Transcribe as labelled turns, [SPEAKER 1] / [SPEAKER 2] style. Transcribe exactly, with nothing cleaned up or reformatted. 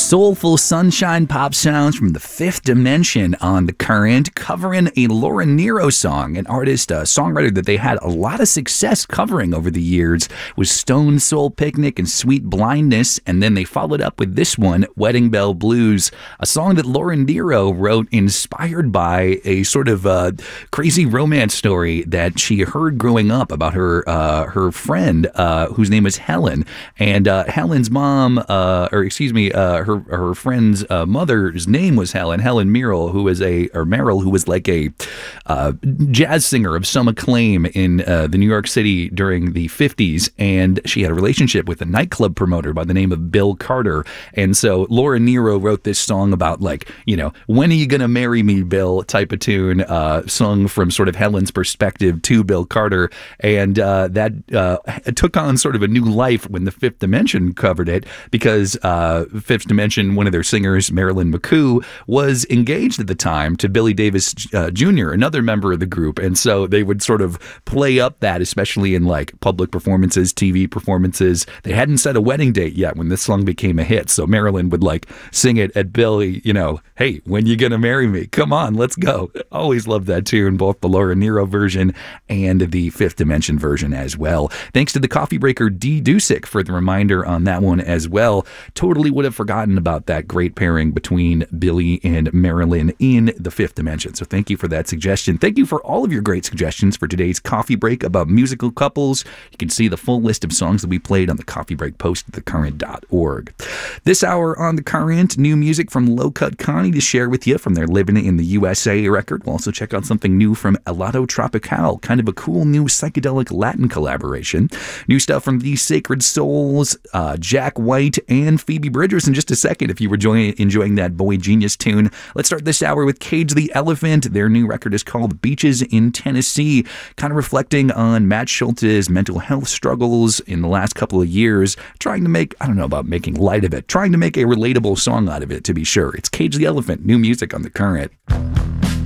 [SPEAKER 1] Soulful sunshine pop sounds from the Fifth Dimension on The Current, covering a Laura Nyro song. An artist, a songwriter that they had a lot of success covering over the years was Stone Soul Picnic and Sweet Blindness, and then they followed up with this one, Wedding Bell Blues, a song that Laura Nyro wrote inspired by a sort of uh, crazy romance story that she heard growing up about her uh, her friend, uh, whose name is Helen. And uh, Helen's mom, uh, or excuse me, uh, her her friend's uh, mother's name was Helen, Helen Merrill, who was a, or Merrill, who was like a uh, jazz singer of some acclaim in uh, the New York City during the fifties, and she had a relationship with a nightclub promoter by the name of Bill Carter. And so Laura Nyro wrote this song about, like, you know, when are you gonna marry me, Bill, type of tune, uh, sung from sort of Helen's perspective to Bill Carter, and uh, that uh, took on sort of a new life when the Fifth Dimension covered it, because uh, Fifth Dimension, one of their singers, Marilyn McCoo, was engaged at the time to Billy Davis uh, Junior, another member of the group. And so they would sort of play up that, especially in like public performances, T V performances. They hadn't set a wedding date yet when this song became a hit. So Marilyn would like sing it at Billy, you know, hey, when you gonna marry me? Come on, let's go. Always loved that tune, both the Laura Nyro version and the Fifth Dimension version as well. Thanks to the coffee breaker D. Dusick for the reminder on that one as well. Totally would have forgotten about that great pairing between Billy and Marilyn in the Fifth Dimension. So thank you for that suggestion. Thank you for all of your great suggestions for today's coffee break about musical couples. You can see the full list of songs that we played on the coffee break post at the current dot org. This hour on The Current, new music from Low Cut Connie to share with you from their Living in the U S A record. We'll also check out something new from Helado Tropical, kind of a cool new psychedelic Latin collaboration. New stuff from The Sacred Souls, uh, Jack White, and Phoebe Bridgers in just a second if you were join- enjoying that Boy Genius tune. Let's start this hour with Cage the Elephant. Their new record is called Beaches in Tennessee, kind of reflecting on Matt Schultz's mental health struggles in the last couple of years, trying to make, I don't know about making light of it, trying to make a relatable song out of it, to be sure. It's Cage the Elephant, new music on The Current.